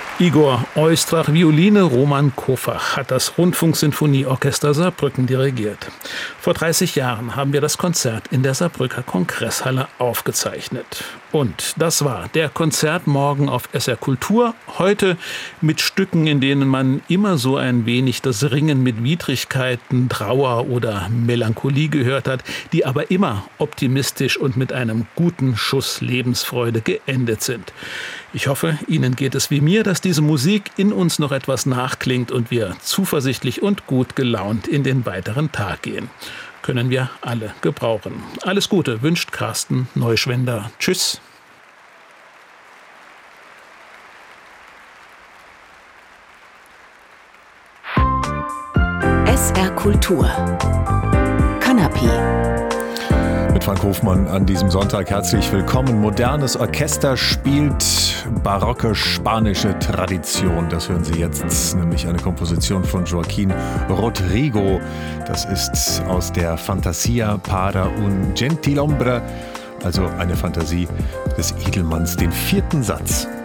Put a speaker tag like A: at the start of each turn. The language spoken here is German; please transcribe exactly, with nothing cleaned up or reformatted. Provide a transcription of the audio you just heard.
A: Igor Oistrach, Violine, Roman Kofach hat das Rundfunksinfonieorchester Saarbrücken dirigiert. Vor dreißig Jahren haben wir das Konzert in der Saarbrücker Kongresshalle aufgezeichnet. Und das war der Konzertmorgen auf S R Kultur. Heute mit Stücken, in denen man immer so ein wenig das Ringen mit Widrigkeiten, Trauer oder Melancholie gehört hat, die aber immer optimistisch und mit einem guten Schuss Lebensfreude geendet sind. Ich hoffe, Ihnen geht es wie mir, dass diese Musik in uns noch etwas nachklingt und wir zuversichtlich und gut gelaunt in den weiteren Tag gehen. Können wir alle gebrauchen. Alles Gute wünscht Carsten Neuschwender. Tschüss.
B: S R Kultur. Kanapé.
C: Mit Frank Hofmann an diesem Sonntag herzlich willkommen. Modernes Orchester spielt barocke spanische Tradition. Das hören Sie jetzt, nämlich eine Komposition von Joaquín Rodrigo. Das ist aus der Fantasia para un gentilhombre, also eine Fantasie des Edelmanns, den vierten Satz.